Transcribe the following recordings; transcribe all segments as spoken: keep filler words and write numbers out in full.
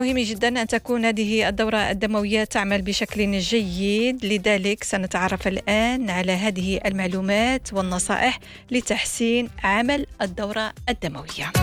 مهم جدا أن تكون هذه الدورة الدموية تعمل بشكل جيد، لذلك سنتعرف الآن على هذه المعلومات والنصائح لتحسين عمل الدورة الدموية.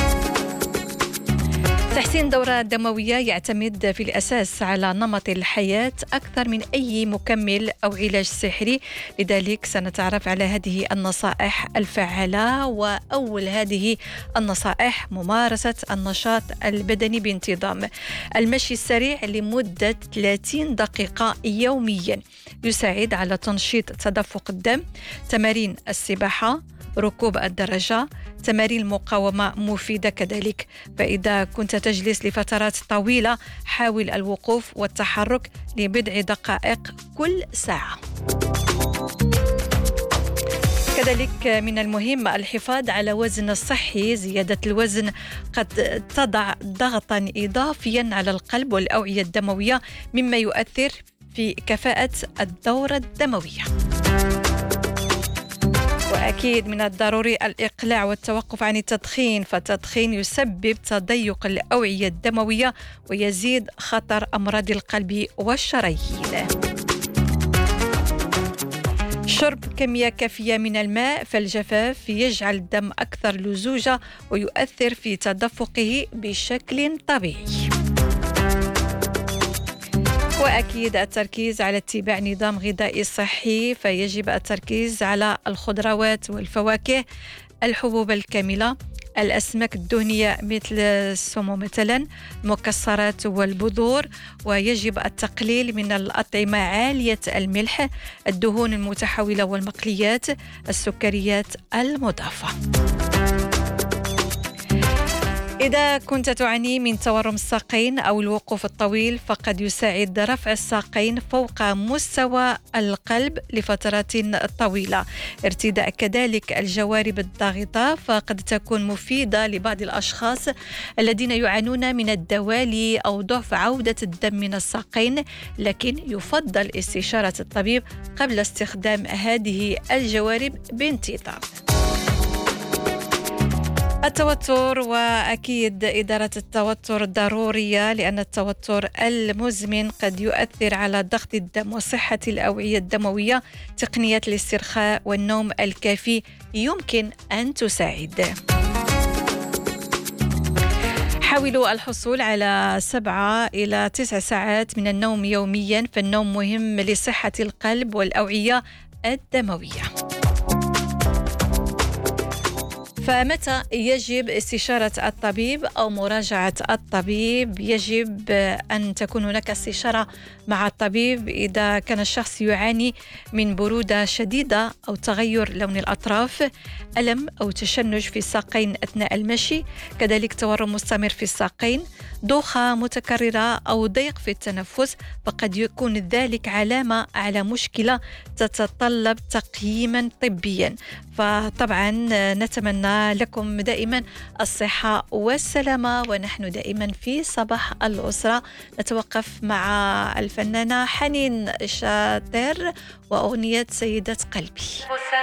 تحسين الدورة الدموية يعتمد في الأساس على نمط الحياة أكثر من أي مكمل أو علاج سحري، لذلك سنتعرف على هذه النصائح الفعالة. وأول هذه النصائح ممارسة النشاط البدني بانتظام. المشي السريع لمدة ثلاثين دقيقة يوميا يساعد على تنشيط تدفق الدم. تمارين السباحة، ركوب الدراجة، تمارين المقاومة مفيدة كذلك. فإذا كنت تجلس لفترات طويلة حاول الوقوف والتحرك لبضع دقائق كل ساعة. كذلك من المهم الحفاظ على وزن الصحي. زيادة الوزن قد تضع ضغطا إضافيا على القلب والأوعية الدموية، مما يؤثر في كفاءة الدورة الدموية. وأكيد من الضروري الإقلاع والتوقف عن التدخين، فالتدخين يسبب تضيق الأوعية الدموية ويزيد خطر أمراض القلب والشرايين. شرب كمية كافية من الماء، فالجفاف يجعل الدم أكثر لزوجة ويؤثر في تدفقه بشكل طبيعي. وأكيد التركيز على اتباع نظام غذائي صحي، فيجب التركيز على الخضروات والفواكه، الحبوب الكاملة، الأسماك الدهنية مثل السمو مثلا، المكسرات والبذور. ويجب التقليل من الأطعمة عالية الملح، الدهون المتحولة والمقليات، السكريات المضافة. إذا كنت تعاني من تورم الساقين أو الوقوف الطويل، فقد يساعد رفع الساقين فوق مستوى القلب لفترات طويلة. ارتداء كذلك الجوارب الضاغطة فقد تكون مفيدة لبعض الأشخاص الذين يعانون من الدوالي أو ضعف عودة الدم من الساقين، لكن يفضل استشارة الطبيب قبل استخدام هذه الجوارب بانتظام. التوتر، وأكيد إدارة التوتر ضرورية، لأن التوتر المزمن قد يؤثر على ضغط الدم وصحة الأوعية الدموية. تقنيات الاسترخاء والنوم الكافي يمكن أن تساعد. حاولوا الحصول على سبعة إلى تسع ساعات من النوم يوميا، فالنوم مهم لصحة القلب والأوعية الدموية. فمتى يجب استشارة الطبيب أو مراجعة الطبيب؟ يجب أن تكون هناك استشارة مع الطبيب إذا كان الشخص يعاني من برودة شديدة أو تغير لون الأطراف، ألم أو تشنج في الساقين أثناء المشي، كذلك تورم مستمر في الساقين، دوخة متكررة أو ضيق في التنفس، فقد يكون ذلك علامة على مشكلة تتطلب تقييما طبيا. فطبعا نتمنى لكم دائما الصحة والسلامة، ونحن دائما في صباح الأسرة. نتوقف مع الفنانة حنين شاطر وأغنية سيدة قلبي.